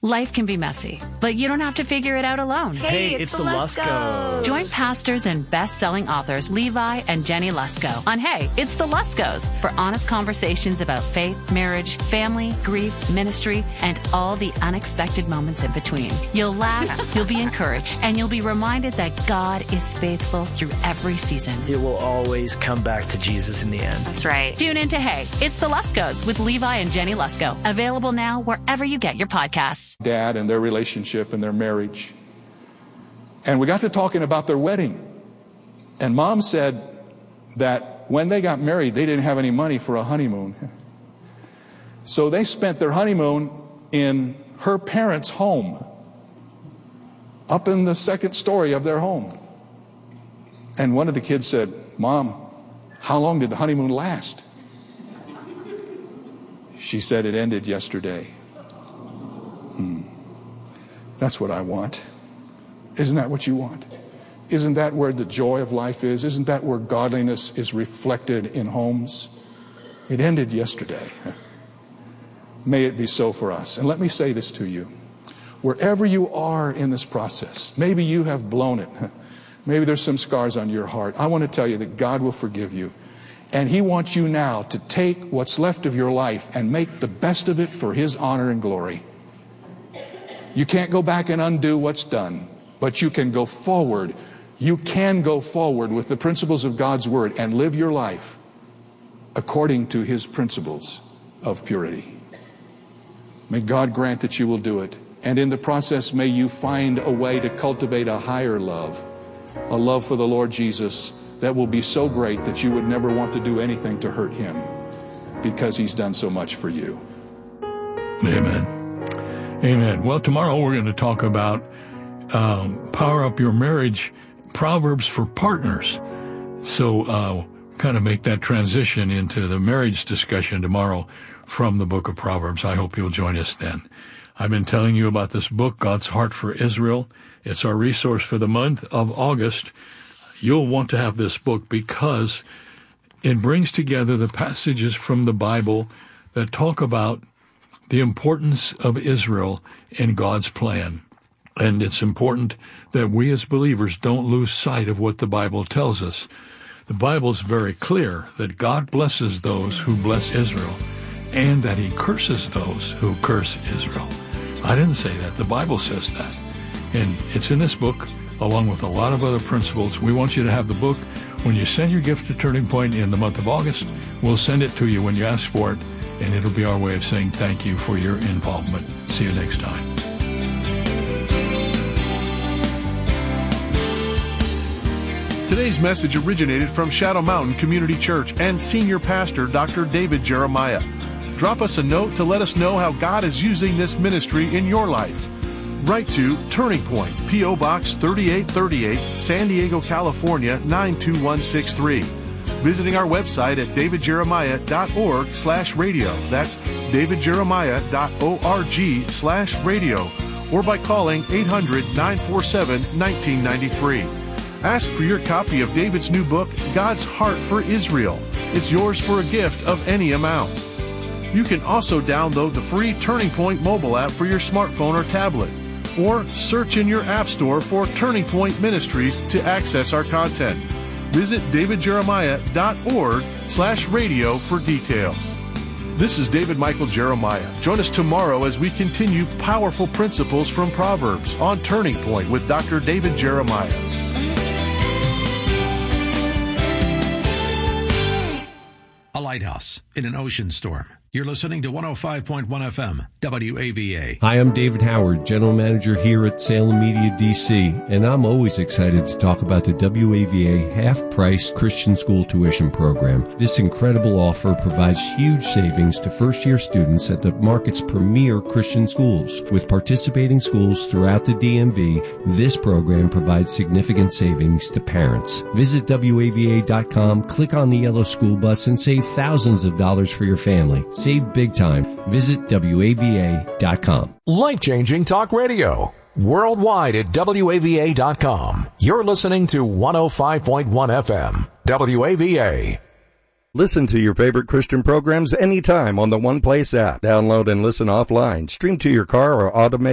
Life can be messy, but you don't have to figure it out alone. Hey, it's the Luskos. Join pastors and best-selling authors Levi and Jenny Lusko on Hey, It's the Luskos for honest conversations about faith, marriage, family, grief, ministry, and all the unexpected moments in between. You'll laugh, you'll be encouraged, and you'll be reminded that God is faithful through every season. It will always come back to Jesus in the end. That's right. Tune in to Hey, It's the Luskos with Levi and Jenny Lusko. Available now wherever you get your podcasts. Dad and their relationship and their marriage. And we got to talking about their wedding. And Mom said that when they got married, they didn't have any money for a honeymoon. So they spent their honeymoon in her parents' home, up in the second story of their home. And one of the kids said, "Mom, how long did the honeymoon last?" She said, "It ended yesterday." That's what I want. Isn't that what you want? Isn't that where the joy of life is? Isn't that where godliness is reflected in homes? It ended yesterday. May it be so for us. And let me say this to you. Wherever you are in this process, maybe you have blown it. Maybe there's some scars on your heart. I want to tell you that God will forgive you. And He wants you now to take what's left of your life and make the best of it for His honor and glory. You can't go back and undo what's done, but you can go forward. You can go forward with the principles of God's Word and live your life according to His principles of purity. May God grant that you will do it. And in the process, may you find a way to cultivate a higher love, a love for the Lord Jesus that will be so great that you would never want to do anything to hurt Him because He's done so much for you. Amen. Amen. Well, tomorrow we're going to talk about Power Up Your Marriage, Proverbs for Partners. So kind of make that transition into the marriage discussion tomorrow from the book of Proverbs. I hope you'll join us then. I've been telling you about this book, God's Heart for Israel. It's our resource for the month of August. You'll want to have this book because it brings together the passages from the Bible that talk about the importance of Israel in God's plan. And it's important that we as believers don't lose sight of what the Bible tells us. The Bible's very clear that God blesses those who bless Israel and that He curses those who curse Israel. I didn't say that. The Bible says that. And it's in this book, along with a lot of other principles. We want you to have the book. When you send your gift to Turning Point in the month of August, we'll send it to you when you ask for it. And it'll be our way of saying thank you for your involvement. See you next time. Today's message originated from Shadow Mountain Community Church and Senior Pastor Dr. David Jeremiah. Drop us a note to let us know how God is using this ministry in your life. Write to Turning Point, P.O. Box 3838, San Diego, California 92163. Visiting our website at davidjeremiah.org/radio. That's davidjeremiah.org/radio. Or by calling 800-947-1993. Ask for your copy of David's new book, God's Heart for Israel. It's yours for a gift of any amount. You can also download the free Turning Point mobile app for your smartphone or tablet. Or search in your app store for Turning Point Ministries to access our content. Visit davidjeremiah.org/radio for details. This is David Michael Jeremiah. Join us tomorrow as we continue powerful principles from Proverbs on Turning Point with Dr. David Jeremiah. A lighthouse in an ocean storm. You're listening to 105.1 FM, WAVA. Hi, I'm David Howard, General Manager here at Salem Media DC, and I'm always excited to talk about the WAVA half-price Christian school tuition program. This incredible offer provides huge savings to first-year students at the market's premier Christian schools. With participating schools throughout the DMV, this program provides significant savings to parents. Visit WAVA.com, click on the yellow school bus, and save thousands of dollars for your family. Save big time. Visit WAVA.com. Life-changing talk radio. Worldwide at WAVA.com. You're listening to 105.1 FM. WAVA. Listen to your favorite Christian programs anytime on the One Place app. Download and listen offline. Stream to your car or automate